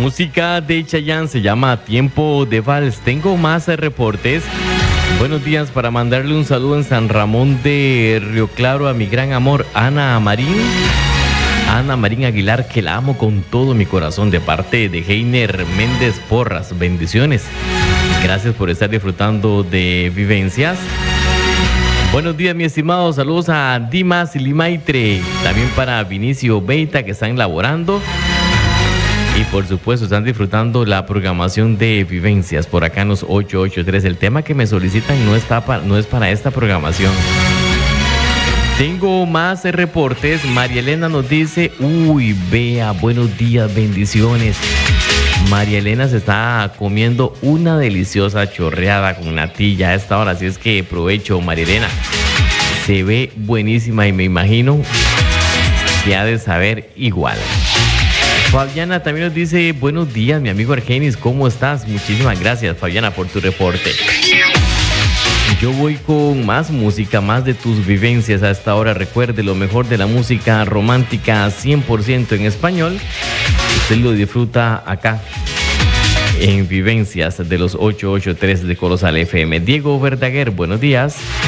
Música de Chayanne se llama Tiempo de Vals. Tengo más reportes. Buenos días, para mandarle un saludo en San Ramón de Río Claro a mi gran amor Ana Marín Aguilar, que la amo con todo mi corazón, de parte de Heiner Méndez Porras. Bendiciones. Gracias por estar disfrutando de Vivencias. Buenos días, mi estimado. Saludos a Dimas y Limaitre. También para Vinicio Beita, que están laborando. Y por supuesto están disfrutando la programación de Vivencias por acá en los 883. El tema que me solicitan no es para esta programación. Tengo más reportes. María Elena nos dice, vea, buenos días, bendiciones. María Elena se está comiendo una deliciosa chorreada con natilla a esta hora, así es que provecho, María Elena. Se ve buenísima y me imagino que ha de saber igual. Fabiana también nos dice, buenos días, mi amigo Argenis, ¿cómo estás? Muchísimas gracias, Fabiana, por tu reporte. Yo voy con más música, más de tus vivencias a esta hora. Recuerde, lo mejor de la música romántica 100% en español. Usted lo disfruta acá en Vivencias de los 883 de Corozal FM. Diego Verdaguer, buenos días.